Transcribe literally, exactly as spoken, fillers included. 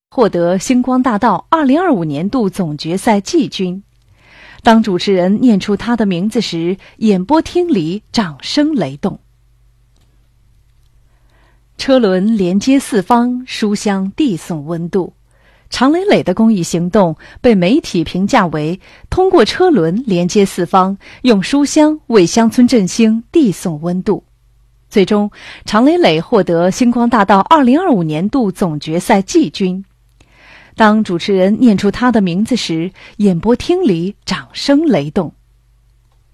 获得星光大道二零二五年度总决赛季军。当主持人念出他的名字时，演播厅里掌声雷动。车轮连接四方，书香递送温度。常磊磊的公益行动被媒体评价为通过车轮连接四方，用书香为乡村振兴递送温度。最终，常磊磊获得星光大道二零二五年度总决赛季军。当主持人念出他的名字时，演播厅里掌声雷动。